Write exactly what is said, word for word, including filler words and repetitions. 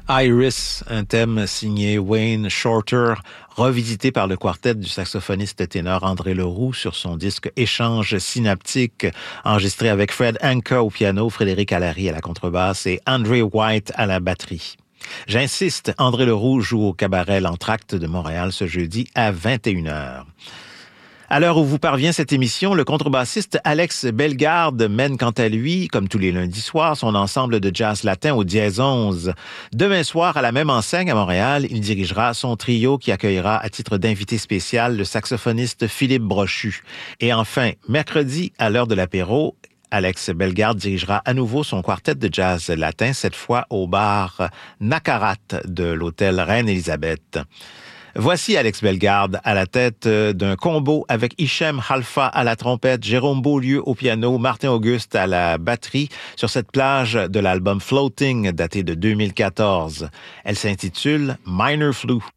Iris, un thème signé Wayne Shorter, revisité par le quartet du saxophoniste ténor André Leroux sur son disque Échange synaptique, enregistré avec Fred Anka au piano, Frédéric Allary à la contrebasse et Andre White à la batterie. J'insiste, André Leroux joue au cabaret L'Entracte de Montréal ce jeudi à vingt et une heures. À l'heure où vous parvient cette émission, le contrebassiste Alex Bellegarde mène quant à lui, comme tous les lundis soirs, son ensemble de jazz latin au dièse onze. Demain soir, à la même enseigne à Montréal, il dirigera son trio qui accueillera à titre d'invité spécial le saxophoniste Philippe Brochu. Et enfin, mercredi, à l'heure de l'apéro, Alex Bellegarde dirigera à nouveau son quartet de jazz latin, cette fois au bar Nacarat de l'hôtel Reine-Élisabeth. Voici Alex Bellegarde à la tête d'un combo avec Hichem Halfa à la trompette, Jérôme Beaulieu au piano, Martin Auguste à la batterie sur cette plage de l'album Floating daté de deux mille quatorze. Elle s'intitule Minor Flute.